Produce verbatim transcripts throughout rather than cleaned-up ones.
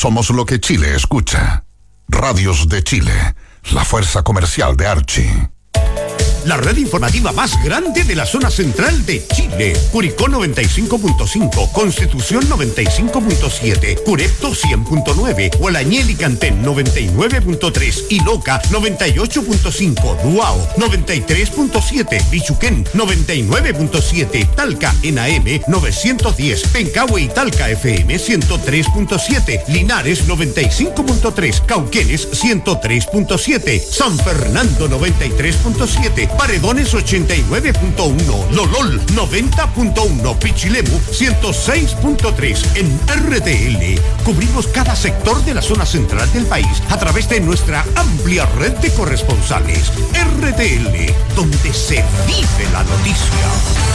Somos lo que Chile escucha. Radios de Chile, la fuerza comercial de Archie. La red informativa más grande de la zona central de Chile. Curicó noventa y cinco punto cinco, Constitución noventa y cinco punto siete, Curepto cien punto nueve, Hualañel y Cantén noventa y nueve punto tres, Iloca noventa y ocho punto cinco, Duao noventa y tres punto siete, Bichuquén noventa y nueve punto siete, Talca en A M novecientos diez, Pencahue y Talca F M ciento tres punto siete, Linares noventa y cinco punto tres, Cauquenes ciento tres punto siete, San Fernando noventa y tres punto siete, Paredones ochenta y nueve punto uno, Lolol noventa punto uno, Pichilemu ciento seis punto tres. En R T L cubrimos cada sector de la zona central del país a través de nuestra amplia red de corresponsales. R T L, donde se vive la noticia.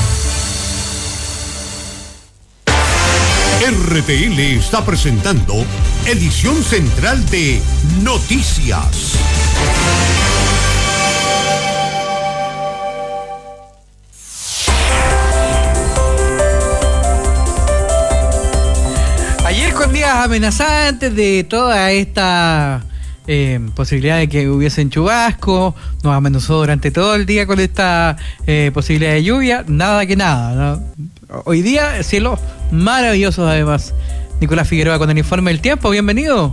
R T L está presentando edición central de Noticias. Ayer con días amenazantes de toda esta eh, posibilidad de que hubiesen chubasco, nos amenazó durante todo el día con esta eh, posibilidad de lluvia, nada que nada, ¿no? Hoy día cielos maravillosos además. Nicolás Figueroa con el informe del tiempo, bienvenido.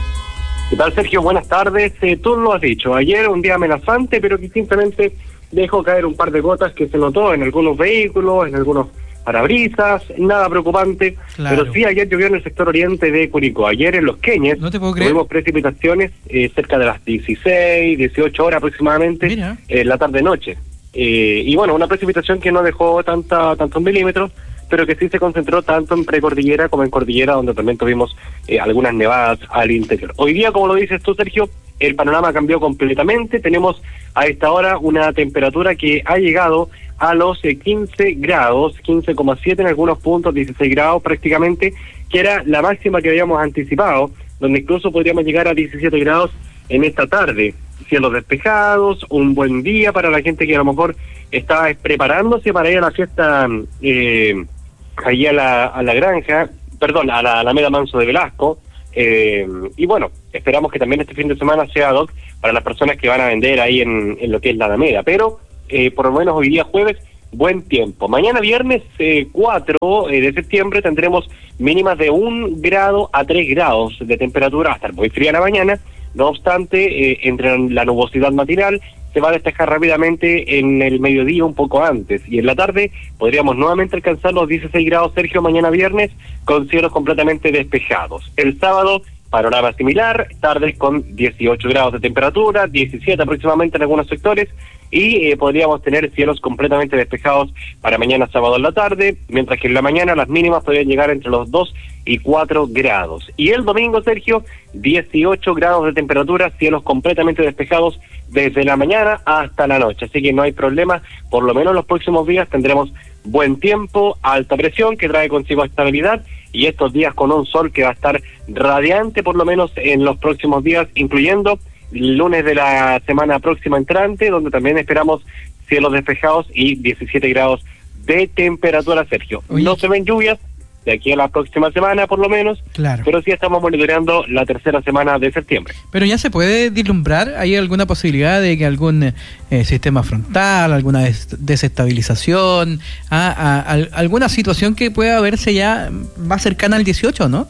¿Qué tal, Sergio? Buenas tardes. Eh, tú lo has dicho, ayer un día amenazante, pero que simplemente dejó caer un par de gotas que se notó en algunos vehículos, en algunos parabrisas, nada preocupante, claro. Pero sí ayer llovió en el sector oriente de Curicó. Ayer en Los Queñes no te puedo creer. Tuvimos precipitaciones eh, cerca de las dieciséis, dieciocho horas aproximadamente, en eh, la tarde-noche. Eh, y bueno, una precipitación que no dejó tanta tantos milímetros, pero que sí se concentró tanto en precordillera como en cordillera, donde también tuvimos eh, algunas nevadas al interior. Hoy día, como lo dices tú, Sergio, el panorama cambió completamente. Tenemos a esta hora una temperatura que ha llegado a los eh, quince grados, quince coma siete en algunos puntos, dieciséis grados prácticamente, que era la máxima que habíamos anticipado, donde incluso podríamos llegar a diecisiete grados en esta tarde. Cielos despejados, un buen día para la gente que a lo mejor estaba preparándose para ir a la fiesta eh, allí a la, a la granja, perdón, a la Alameda Manso de Velasco, eh, y bueno, esperamos que también este fin de semana sea ad hoc para las personas que van a vender ahí en, en lo que es la Alameda, pero eh, por lo menos hoy día jueves, buen tiempo. Mañana viernes eh, cuatro eh, de septiembre tendremos mínimas de un grado a tres grados de temperatura, va a estar muy fría la mañana. No obstante, eh, entre la nubosidad matinal se va a despejar rápidamente en el mediodía un poco antes, y en la tarde podríamos nuevamente alcanzar los dieciséis grados, Sergio, mañana viernes, con cielos completamente despejados. El sábado, panorama similar, tardes con dieciocho grados de temperatura, diecisiete aproximadamente en algunos sectores, y eh, podríamos tener cielos completamente despejados para mañana sábado en la tarde, mientras que en la mañana las mínimas podrían llegar entre los dos y cuatro grados. Y el domingo, Sergio, dieciocho grados de temperatura, cielos completamente despejados desde la mañana hasta la noche, así que no hay problema, por lo menos los próximos días tendremos buen tiempo, alta presión que trae consigo estabilidad, y estos días con un sol que va a estar radiante por lo menos en los próximos días, incluyendo el lunes de la semana próxima entrante, donde también esperamos cielos despejados y diecisiete grados de temperatura, Sergio. Oye. No se ven lluvias de aquí a la próxima semana por lo menos, claro, pero sí estamos monitoreando la tercera semana de septiembre. Pero ya se puede vislumbrar, ¿hay alguna posibilidad de que algún eh, sistema frontal, alguna des- desestabilización, ah, a, a, alguna situación que pueda verse ya más cercana al dieciocho, ¿no?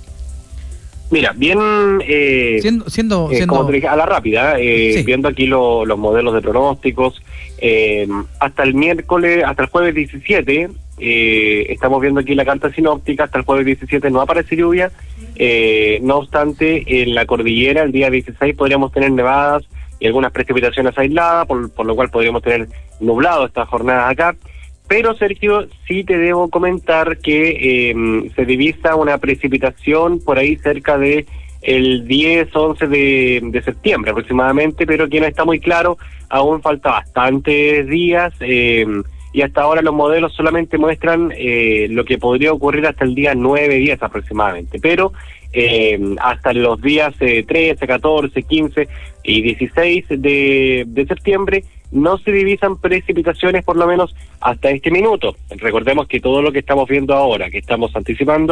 Mira, bien, eh, siendo, siendo, eh, siendo... como te dije, a la rápida, eh, sí. Viendo aquí lo, los modelos de pronósticos, eh, hasta el miércoles, hasta el jueves diecisiete, eh, estamos viendo aquí la carta sinóptica, hasta el jueves diecisiete no aparece lluvia, eh, no obstante, en la cordillera el día dieciséis podríamos tener nevadas y algunas precipitaciones aisladas, por, por lo cual podríamos tener nublado estas jornadas acá. Pero, Sergio, sí te debo comentar que eh, se divisa una precipitación por ahí cerca de el diez, once de, de septiembre aproximadamente, pero que no está muy claro, aún falta bastantes días, eh, y hasta ahora los modelos solamente muestran eh, lo que podría ocurrir hasta el día nueve, diez aproximadamente, pero eh, hasta los días eh, trece, catorce, quince y dieciséis de, de septiembre no se divisan precipitaciones, por lo menos hasta este minuto. Recordemos que todo lo que estamos viendo ahora, que estamos anticipando,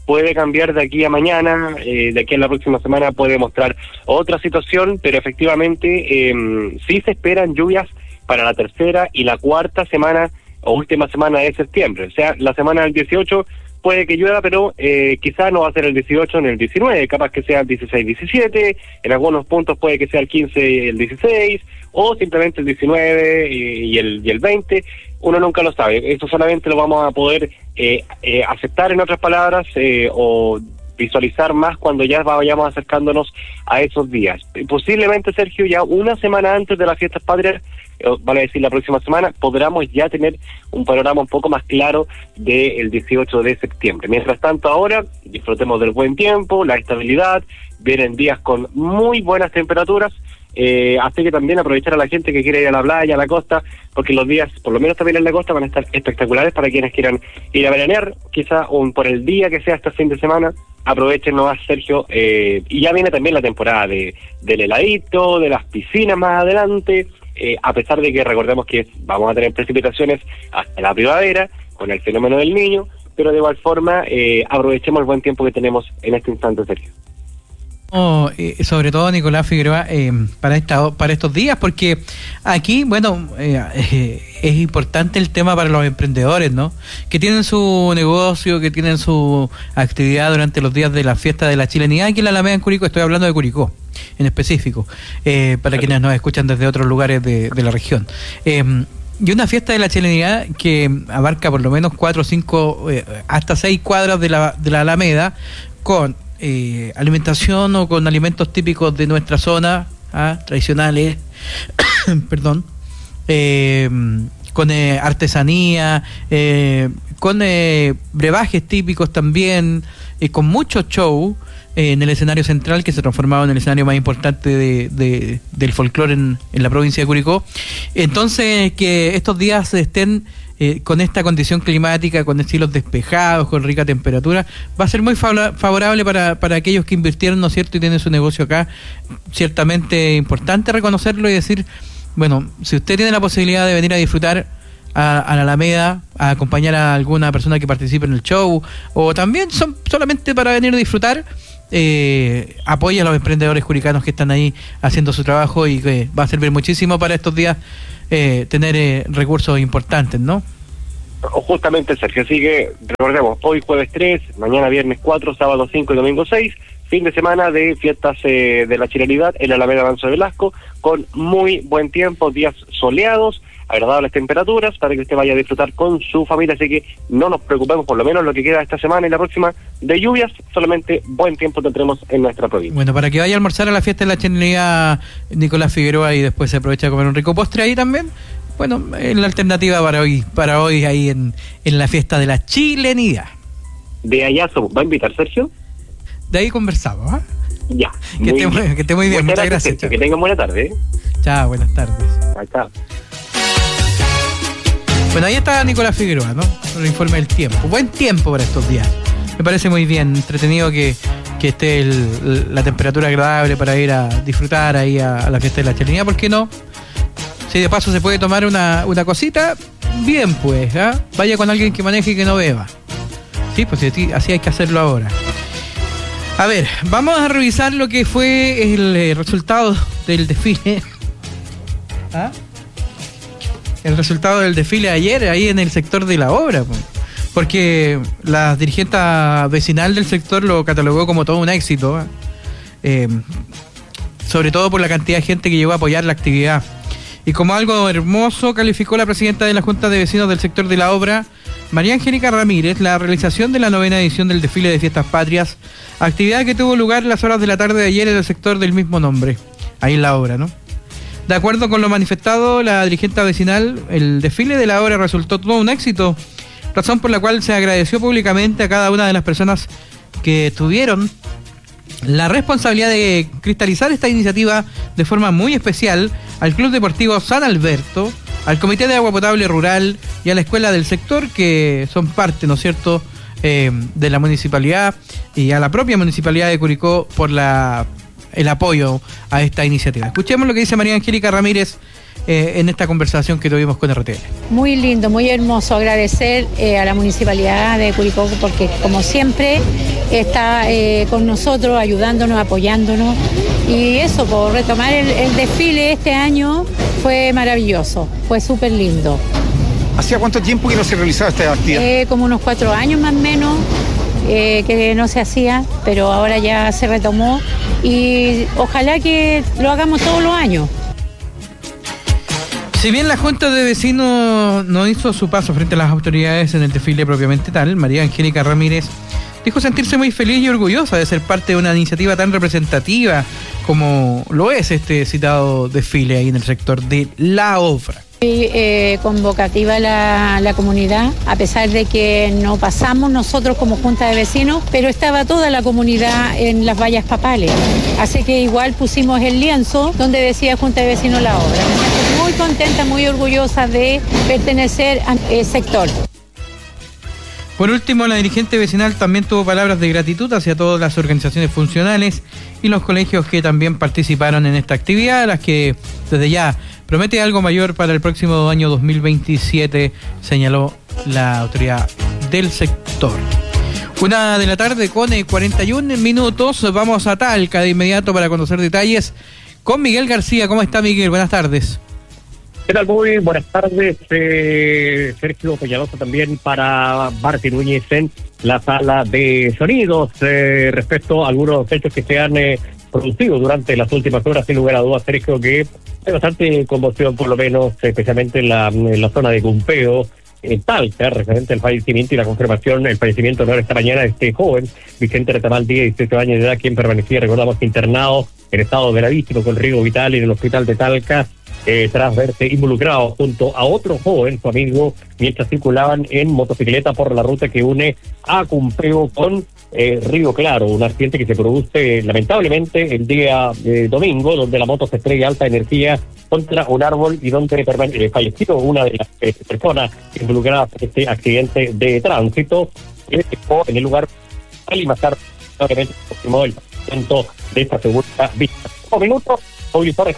puede cambiar de aquí a mañana, eh, de aquí a la próxima semana puede mostrar otra situación, pero efectivamente eh, sí se esperan lluvias para la tercera y la cuarta semana o última semana de septiembre. O sea, la semana del dieciocho puede que llueva, pero eh, quizás no va a ser el dieciocho ni el diecinueve, capaz que sea el dieciséis diecisiete, en algunos puntos puede que sea el quince y el dieciséis, o simplemente el diecinueve y, y, el, y el veinte, uno nunca lo sabe. Eso solamente lo vamos a poder eh, eh, aceptar, en otras palabras, eh, o visualizar más cuando ya vayamos acercándonos a esos días. Posiblemente, Sergio, ya una semana antes de las fiestas patrias, vale decir la próxima semana, podremos ya tener un panorama un poco más claro del dieciocho de septiembre. Mientras tanto, ahora disfrutemos del buen tiempo, la estabilidad, vienen días con muy buenas temperaturas, eh, así que también aprovechar a la gente que quiere ir a la playa, a la costa, porque los días, por lo menos también en la costa, van a estar espectaculares para quienes quieran ir a veranear, quizá un, por el día que sea este fin de semana. Aprovechen nomás, Sergio, eh, y ya viene también la temporada de del heladito, de las piscinas más adelante. Eh, a pesar de que recordemos que vamos a tener precipitaciones hasta la primavera con el fenómeno del Niño, pero de igual forma eh, aprovechemos el buen tiempo que tenemos en este instante, Sergio. Oh, eh, sobre todo, Nicolás Figueroa, eh, para esta, para estos días, porque aquí, bueno, eh, eh, es importante el tema para los emprendedores, ¿no? Que tienen su negocio, que tienen su actividad durante los días de la fiesta de la chilenidad aquí en la Alameda en Curicó. Estoy hablando de Curicó en específico, eh, para quienes nos escuchan desde otros lugares de, de la región. Eh, y una fiesta de la chilenidad que abarca por lo menos cuatro, cinco, eh, hasta seis cuadras de la, de la Alameda, con eh, alimentación o con alimentos típicos de nuestra zona, ¿ah? tradicionales, perdón, eh, con eh, artesanía, eh, con eh, brebajes típicos también, eh, con mucho show eh, en el escenario central, que se ha transformado en el escenario más importante de, de, del folclore en, en la provincia de Curicó. Entonces, que estos días estén eh, con esta condición climática, con cielos despejados, con rica temperatura, va a ser muy favorable para, para aquellos que invirtieron, ¿no es cierto?, y tienen su negocio acá. Ciertamente importante reconocerlo y decir, bueno, si usted tiene la posibilidad de venir a disfrutar a, a la Alameda, a acompañar a alguna persona que participe en el show, o también son solamente para venir a disfrutar, eh, apoya a los emprendedores curicanos que están ahí haciendo su trabajo, y que va a servir muchísimo para estos días eh, tener eh, recursos importantes, ¿no? Justamente, Sergio, así que recordemos, hoy jueves tres, mañana viernes cuatro, sábado cinco y domingo seis, fin de semana de fiestas eh, de la chilenidad en la Alameda Manso de Velasco, con muy buen tiempo, días soleados, agradables temperaturas, para que usted vaya a disfrutar con su familia, así que no nos preocupemos, por lo menos lo que queda esta semana y la próxima, de lluvias, solamente buen tiempo tendremos en nuestra provincia. Bueno, para que vaya a almorzar a la fiesta de la chilenidad, Nicolás Figueroa, y después se aprovecha de comer un rico postre ahí también, bueno, es la alternativa para hoy, para hoy ahí en, en la fiesta de la chilenidad. De allá somos, ¿va a invitar, Sergio? De ahí conversamos, ¿ah? ¿eh? Ya. Que esté muy, que esté muy bien, muchas, muchas gracias. gracias que tengan buena tarde. ¿eh? Chao, buenas tardes. Chao, chao. Bueno, ahí está Nicolás Figueroa, ¿no? El informe del tiempo. Buen tiempo para estos días. Me parece muy bien, entretenido que, que esté el, la temperatura agradable para ir a disfrutar ahí a, a la fiesta de la chilenidad. ¿Por qué no? Si de paso se puede tomar una, una cosita, bien pues, ¿eh? Vaya con alguien que maneje y que no beba. Sí, pues así, así hay que hacerlo ahora. A ver, vamos a revisar lo que fue el eh, resultado del desfile. ¿Ah? El resultado del desfile ayer ahí en el sector de la obra, pues. Porque la dirigente vecinal del sector lo catalogó como todo un éxito, ¿eh? Eh, sobre todo por la cantidad de gente que llegó a apoyar la actividad. Y como algo hermoso calificó la presidenta de la Junta de Vecinos del sector de la obra, María Angélica Ramírez, la realización de la novena edición del desfile de Fiestas Patrias, actividad que tuvo lugar en las horas de la tarde de ayer en el sector del mismo nombre, ahí en la obra, ¿no? De acuerdo con lo manifestado, la dirigente vecinal, el desfile de la obra resultó todo un éxito, razón por la cual se agradeció públicamente a cada una de las personas que tuvieron la responsabilidad de cristalizar esta iniciativa de forma muy especial al Club Deportivo San Alberto, al Comité de Agua Potable Rural y a la Escuela del Sector, que son parte, ¿no es cierto?, eh, de la municipalidad, y a la propia municipalidad de Curicó por la el apoyo a esta iniciativa. Escuchemos lo que dice María Angélica Ramírez eh, en esta conversación que tuvimos con R T L. Muy lindo, muy hermoso. Agradecer eh, a la Municipalidad de Curicó porque como siempre está eh, con nosotros, ayudándonos, apoyándonos. Y eso, por retomar el, el desfile este año fue maravilloso, fue súper lindo. ¿Hacía cuánto tiempo que no se realizaba esta actividad? Eh, como unos cuatro años más o menos eh, que no se hacía, pero ahora ya se retomó y ojalá que lo hagamos todos los años. Si bien la Junta de Vecinos no hizo su paso frente a las autoridades en el desfile propiamente tal, María Angélica Ramírez dijo sentirse muy feliz y orgullosa de ser parte de una iniciativa tan representativa como lo es este citado desfile ahí en el sector de la obra. Muy eh, convocativa la, la comunidad, a pesar de que no pasamos nosotros como Junta de Vecinos, pero estaba toda la comunidad en las vallas papales. Así que igual pusimos el lienzo donde decía Junta de Vecinos la obra. Me siento muy contenta, muy orgullosa de pertenecer al eh, sector. Por último, la dirigente vecinal también tuvo palabras de gratitud hacia todas las organizaciones funcionales y los colegios que también participaron en esta actividad, a las que desde ya promete algo mayor para el próximo año dos mil veintisiete, señaló la autoridad del sector. Una de la tarde con cuarenta y un minutos, vamos a Talca de inmediato para conocer detalles con Miguel García. ¿Cómo está, Miguel? Buenas tardes. ¿Qué tal? Muy buenas tardes, eh, Sergio Peñalosa también para Martín Núñez en la sala de sonidos eh, respecto a algunos hechos que se han eh, producido durante las últimas horas. Sin lugar a dudas, Sergio, que hay bastante conmoción, por lo menos, especialmente en la, en la zona de Cumpeo, en Talca, referente al fallecimiento y la confirmación, el fallecimiento de esta mañana de este joven, Vicente Retamal, diecisiete años de edad, quien permanecía, recordamos, internado en estado gravísimo con riesgo vital en el hospital de Talca, Eh, tras verse involucrado junto a otro joven, su amigo, mientras circulaban en motocicleta por la ruta que une a Cumpeo con eh, Río Claro, un accidente que se produce lamentablemente el día eh, domingo, donde la moto se estrella a alta energía contra un árbol y donde eh, falleció una de las eh, personas involucradas en este accidente de tránsito, que dejó en el lugar y más tarde obviamente confirmó el fallecimiento de esta segunda víctima. Un minuto, movilizadores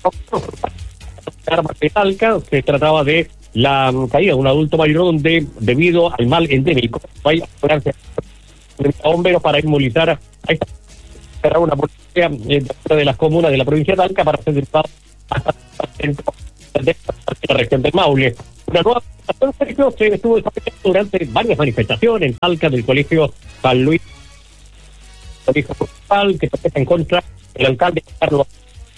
armas de Talca, se trataba de la caída de un adulto mayor donde, debido al mal endémico, hay bomberos para inmovilizar a esta una policía de las comunas de la provincia de Talca para ser llevado hasta el centro de la región del Maule. Una nueva manifestación se estuvo desarrollando durante varias manifestaciones en Talca del colegio San Luis, colegio municipal, que se presta en contra del alcalde Carlos.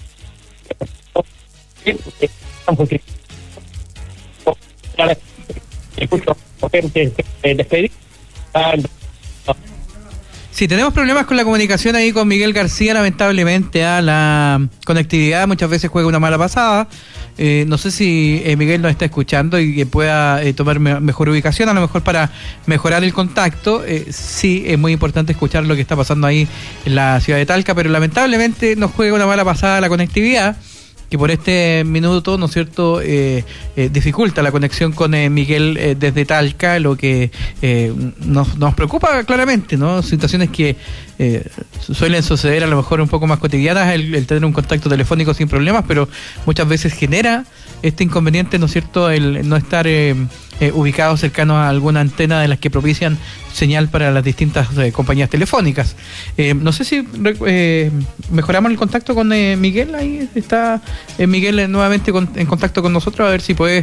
Sí, tenemos problemas con la comunicación ahí con Miguel García, lamentablemente. A la conectividad muchas veces juega una mala pasada. Eh, no sé si eh, Miguel nos está escuchando y que pueda eh, tomar me mejor ubicación, a lo mejor para mejorar el contacto. Eh, sí, es muy importante escuchar lo que está pasando ahí en la ciudad de Talca, pero lamentablemente nos juega una mala pasada la conectividad, que por este minuto, ¿no es cierto?, eh, eh, dificulta la conexión con eh, Miguel eh, desde Talca, lo que eh, nos, nos preocupa claramente, ¿no? Situaciones que eh, suelen suceder a lo mejor un poco más cotidianas, el, el tener un contacto telefónico sin problemas, pero muchas veces genera este inconveniente, ¿no es cierto?, el no estar eh, eh, ubicado cercano a alguna antena de las que propician señal para las distintas eh, compañías telefónicas. Eh, no sé si eh, mejoramos el contacto con eh, Miguel. Ahí está eh, Miguel eh, nuevamente con, en contacto con nosotros, a ver si puede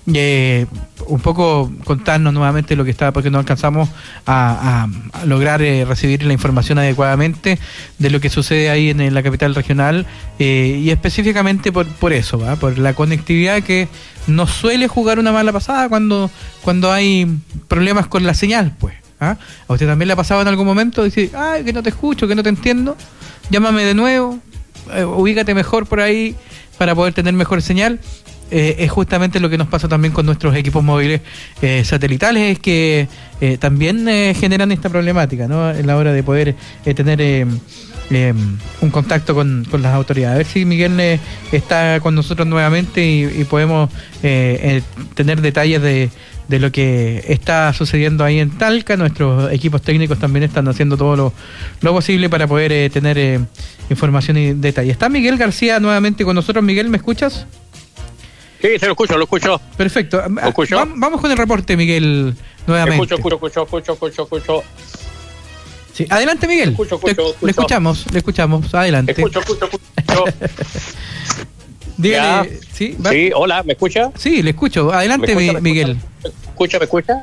eh, un poco contarnos nuevamente lo que está, porque no alcanzamos a, a, a lograr eh, recibir la información adecuadamente de lo que sucede ahí en, en la capital regional, eh, y específicamente por, por eso, ¿va? Por la conectividad que nos suele jugar una mala pasada cuando, cuando hay problemas con la señal, pues. ¿Ah? ¿A usted también le ha pasado en algún momento? Dice, ay, que no te escucho, que no te entiendo, llámame de nuevo, eh, ubícate mejor por ahí para poder tener mejor señal. Eh, es justamente lo que nos pasa también con nuestros equipos móviles eh, satelitales, es que eh, también eh, generan esta problemática, ¿no?, en la hora de poder eh, tener eh, eh, un contacto con, con las autoridades. A ver si Miguel eh, está con nosotros nuevamente y, y podemos eh, eh, tener detalles de de lo que está sucediendo ahí en Talca. Nuestros equipos técnicos también están haciendo todo lo, lo posible para poder eh, tener eh, información y detalle. Está Miguel García nuevamente con nosotros. Miguel, ¿me escuchas? Sí, se lo escucho, lo escucho. Perfecto. ¿Lo escucho? Va- vamos con el reporte, Miguel, nuevamente. Escucho, escucho, escucho, escucho, escucho, escucho. Sí. Adelante, Miguel. Escucho, escucho, Le- escucho. Le escuchamos, le escuchamos. Adelante. Escucho, escucho, escucho. Dígale, Ya. ¿sí? va- Sí, hola, ¿me escucha? Sí, le escucho. Adelante, ¿Me escucha, Mi- me Miguel. escucha? ¿Me escucha, me escucha?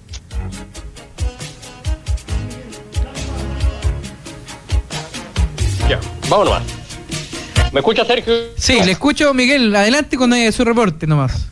Ya, vamos nomás. ¿Me escucha, Sergio? Sí, le escucho, Miguel. Adelante con eh, su reporte nomás.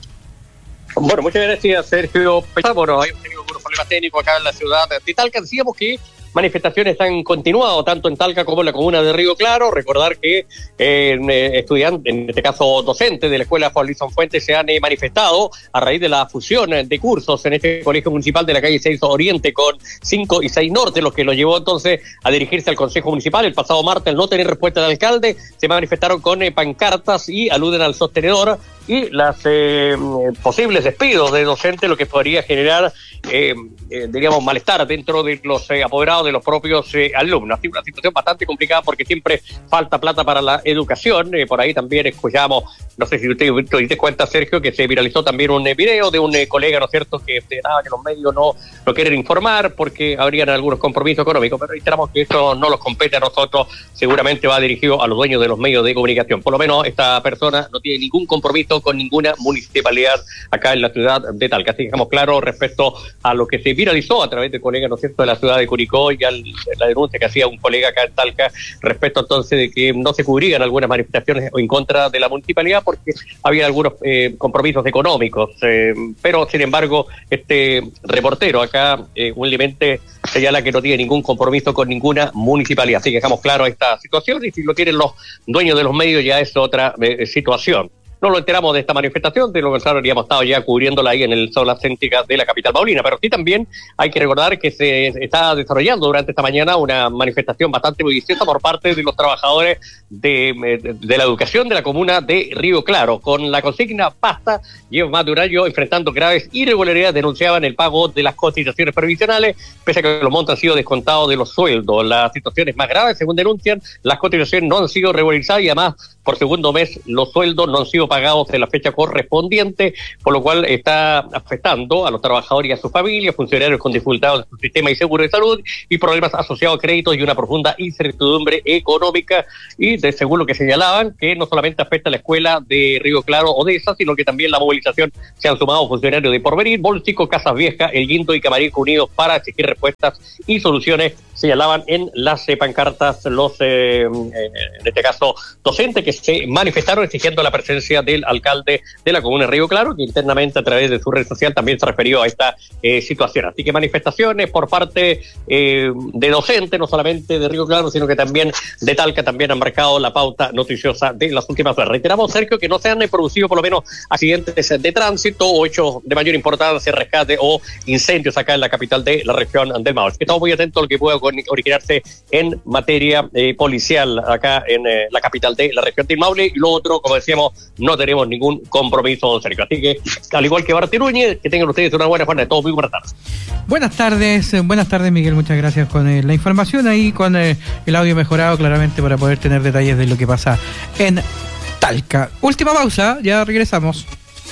Bueno, muchas gracias, Sergio. Bueno, hay tenido algunos problemas técnicos acá en la ciudad de Talca. Decíamos que manifestaciones han continuado tanto en Talca como en la comuna de Río Claro. Recordar que eh, estudiantes, en este caso docentes de la escuela Juan Luis Fuentes, se han eh, manifestado a raíz de la fusión de cursos en este colegio municipal de la calle seis Oriente con cinco y seis Norte, lo que lo llevó entonces a dirigirse al Consejo Municipal. El pasado martes, al no tener respuesta del alcalde, se manifestaron con eh, pancartas y aluden al sostenedor y las eh, posibles despidos de docentes, lo que podría generar, eh, eh, diríamos, malestar dentro de los eh, apoderados de los propios eh, alumnos. Así, una situación bastante complicada porque siempre falta plata para la educación. Eh, por ahí también escuchamos, no sé si usted te diste cuenta, Sergio, que se viralizó también un eh, video de un eh, colega, ¿no es cierto?, que esperaba que los medios no lo quieren informar porque habrían algunos compromisos económicos, pero reiteramos que eso no nos compete a nosotros, seguramente va dirigido a los dueños de los medios de comunicación. Por lo menos esta persona no tiene ningún compromiso con ninguna municipalidad acá en la ciudad de Talca. Así que dejamos claro respecto a lo que se viralizó a través de colegas, ¿no es cierto?, de la ciudad de Curicó y a la denuncia que hacía un colega acá en Talca respecto entonces de que no se cubrían algunas manifestaciones en contra de la municipalidad porque había algunos eh, compromisos económicos. Eh, pero, sin embargo, este reportero acá eh, humildemente señala que no tiene ningún compromiso con ninguna municipalidad. Así que dejamos claro esta situación y si lo quieren los dueños de los medios ya es otra eh, situación. No lo enteramos de esta manifestación, de lo contrario habríamos estado ya cubriéndola ahí en el zona céntrica de la capital paulina, pero sí también hay que recordar que se está desarrollando durante esta mañana una manifestación bastante bulliciosa por parte de los trabajadores de, de, de la educación de la comuna de Río Claro, con la consigna basta. Lleva más de un año enfrentando graves irregularidades, denunciaban el pago de las cotizaciones previsionales, pese a que los montos han sido descontados de los sueldos. Las situaciones más graves, según denuncian, las cotizaciones no han sido regularizadas y además por segundo mes los sueldos no han sido pagados en la fecha correspondiente, por lo cual está afectando a los trabajadores y a sus familias, funcionarios con dificultades en su sistema y seguro de salud y problemas asociados a créditos y una profunda incertidumbre económica. Y de según lo que señalaban, que no solamente afecta a la escuela de Río Claro Odesa, sino que también la movilización se han sumado funcionarios de Porvenir, Bolsico, Casas Viejas, El Guindo y Camarico Unidos para exigir respuestas y soluciones, señalaban en las eh, pancartas los, eh, en este caso, docentes que se manifestaron exigiendo la presencia del alcalde de la comuna de Río Claro, que internamente a través de su red social también se refirió a esta eh, situación. Así que manifestaciones por parte eh, de docentes, no solamente de Río Claro, sino que también de Talca, también han marcado la pauta noticiosa de las últimas horas. Reiteramos, Sergio, que no se han eh, producido por lo menos accidentes de tránsito o hechos de mayor importancia, rescate o incendios acá en la capital de la región del Maule. Estamos muy atentos a lo que pueda originarse en materia eh, policial acá en eh, la capital de la región del Maule. Y lo otro, como decíamos, no tenemos ningún compromiso, Sergio. Así que, al igual que Barty Núñez, que tengan ustedes una buena jornada de todos. Muy buenas tardes. Buenas tardes, eh, buenas tardes, Miguel. Muchas gracias con eh, la información ahí, con eh, el audio mejorado claramente para poder tener detalles de lo que pasa en Talca. Última pausa, ya regresamos.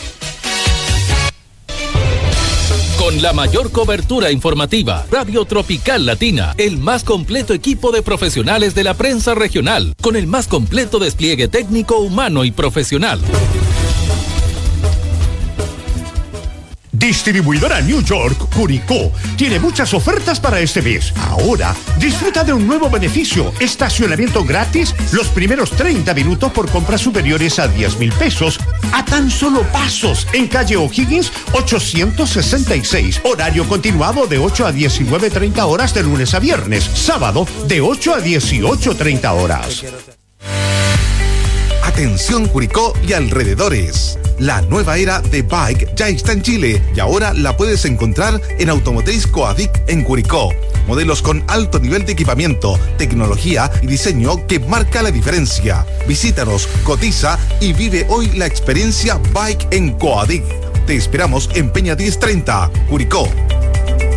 Con la mayor cobertura informativa, Radio Tropical Latina, el más completo equipo de profesionales de la prensa regional, con el más completo despliegue técnico, humano y profesional. Distribuidora New York, Curicó, tiene muchas ofertas para este mes. Ahora, disfruta de un nuevo beneficio, estacionamiento gratis los primeros treinta minutos por compras superiores a diez mil pesos, a tan solo pasos, en calle O'Higgins ochocientos sesenta y seis, horario continuado de ocho a diecinueve treinta horas de lunes a viernes, sábado de ocho a dieciocho treinta horas. Atención Curicó y alrededores. La nueva era de Bike ya está en Chile y ahora la puedes encontrar en Automotriz Coadic en Curicó. Modelos con alto nivel de equipamiento, tecnología y diseño que marca la diferencia. Visítanos, cotiza y vive hoy la experiencia Bike en Coadic. Te esperamos en Peña diez treinta, Curicó.